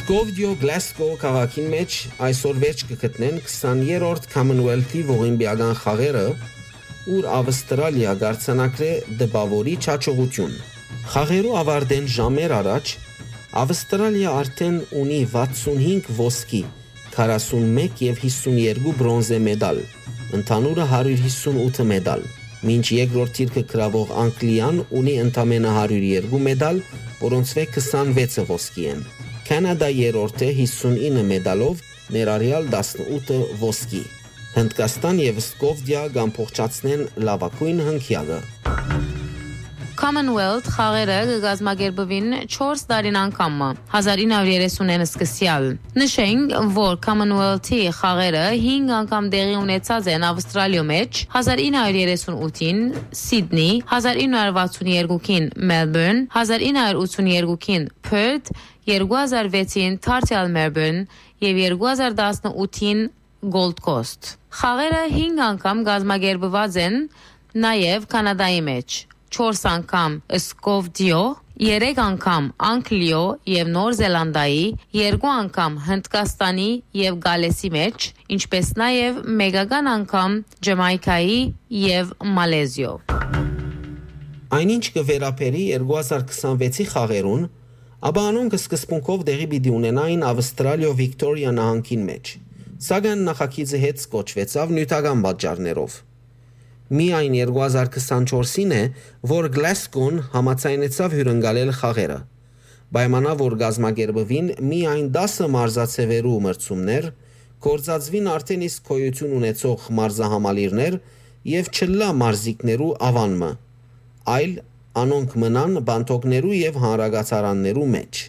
Skopje Glasgow քաղաքին մեջ այսօր վերջ կգտնեն 20-րդ Commonwealth-ի ողիմբիական խաղերը, ուր Ավստրալիա գարցանակրե դպավորի չաչողություն։ Խաղերու ավարտեն ժամեր առաջ Ավստրալիա արդեն ունի 65 ոսկի, 41 եւ 52 բրոնզե մեդալ, ընդհանուրը 158 մեդալ։ Մինչ երկրորդ թիրքը գրավող Անգլիան ունի ընդամենը 102 մեդալ, որոնցվե 26-ը ոսկի են։ Կանադա երրորդը 59 մեդալով, ներառյալ 18 ոսկի։ Հնդկաստան եւ Սկովդիա գամփոխչացնեն լավագույն հնգյակը։ Commonwealth խաղերը կգազմագերբվին 4 տարին անգամ 1930-ին սկսյալ։ Նշենք, որ Commonwealth-ի խաղերը 5 անգամ տեղի ունեցած են Ավստրալիո մեջ 1938-ին Սիդնի, 1962-ին Մելբուրն, 1982-ին Perth, 2006-ին Թարթյալ Մելբուրն եւ 2018-ին Gold Coast։ Խաղերը 5 անգամ գազմագերբված են նաեւ Կանադայի մեջ, 4 անգամ Սկովդիո, 3 անգամ Անգլիո եւ Նոր Զելանդիայի, 2 անգամ Հնդկաստանի եւ Գալեսի մեջ, ինչպես նաեւ մեգական անգամ Ջամայկայի եւ Մալեզիո։ Այնինչ կվերապերի 2026-ի խաղերուն, ապա անոնք սկզբունքով դեղի պիտի ունենային Ավստրալիո Վիկտորիա նահանգին մեջ, սակայն նախագիծը հետ կոչվեցավ նյութական պատճառներով։ Միայն 2024-ին է, որ Գլասգոն համաձայնեցավ հյուրընկալել խաղերը։ Պայմանա, որ գազմագերբվին միայն 10 մարզացևերու մրցումներ, կործածվին արդեն իսկ գոյություն ունեցող մարզահամալիրներ եւ չլա մարզիկներու ավանմը, այլ անոնք մնան բանտոկներու եւ հանրագացարաններու մեջ։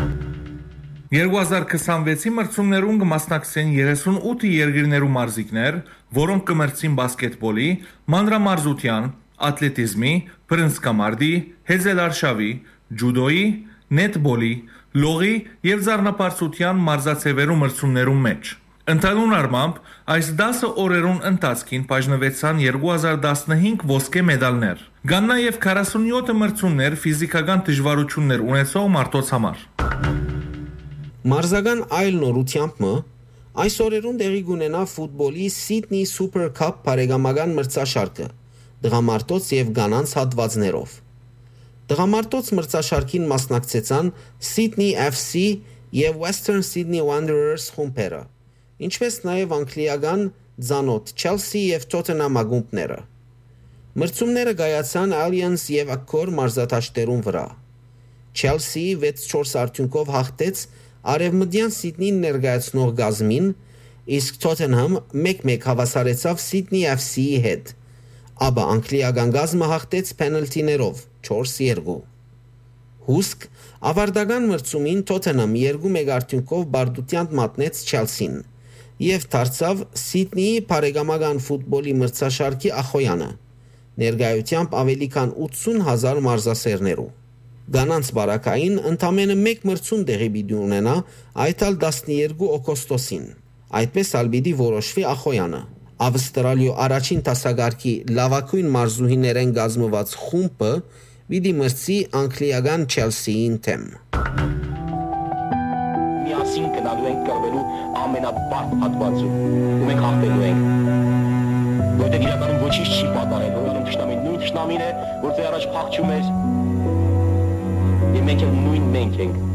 2026-ի մրցումներուն կմասնակցեն 38 երկրներու մարզիկներ, որոնք կմրցին բասկետբոլի, մանրամարզության, ատլետիզմի, բրնցքամարտի, հեզելարշավի, ջուդոյի, նետբոլի, լողի եւ ձառնապարծության մարզացևերու մրցումներու մեջ։ Ընդհանուր առմամբ այս 10 օրերուն ընթացքին բաժնվեցան 2015 ոսկե մեդալներ։ Կան նաեւ 47 մրցումներ ֆիզիկական դժվարություններ ունեցող մարդոց համար։ Մարզական այլ նորությամբ այս օրերուն տեղի կունենա ֆուտբոլի Սիդնի Սուպեր Քափ բարեկամական մրցաշարքը, դղամարտոց եւ կանանց հատվածներով։ Դղամարտոց մրցաշարքին մասնակցեցան Sydney FC եւ Western Sydney Wanderers խումբերը, ինչպես նաեւ անգլիական ձանոթ Chelsea եւ Tottenham ակումբները։ Մրցումները կայացան Allianz եւ Accor մարզադաշտերուն վրա։ Chelsea 6-4 արդյունքով հաղթեց Արևմտյան Սիդնին ներկայացնող գազմին, իսկ Tottenham 1-1 հավասարեցավ Sydney FC-ի հետ, ապա անգլիական գազմը հաղթեց պենալտիներով 4-2։ Հուսք ավարտական մրցումին Tottenham 2-1 արդյունքով բարդության մատնեց Chelsea-ին եւ դարձավ Սիդնեի բարեկամական ֆուտբոլի մրցաշարքի ախոյանը, ներկայությամբ ավելի քան 80,000 մարզասերներու։ Կանանց բարակային ընդամենը 1 մրցում տեղի պիտի ունենա, այդ ալ 12 օգոստոսին։ Այդպես ալ պիտի որոշվի ախոյանը։ Ավստրալիո առաջին տասագարկի լավագույն մարզուհիներեն գազմված խումբը պիտի մրցի անգլիական Chelsea-ին թեմ։ Միասին գնալու ենք կրվելու ամենաբարդ հատվածում, ու մենք հաղթելու ենք։ Որտեղ իրականում ոչինչ չի պատահել, որոնք թշնամին նույն թշնամին է, որտեղ առաջ փախչում էր։ Մենք ենք նույն մենք ենք։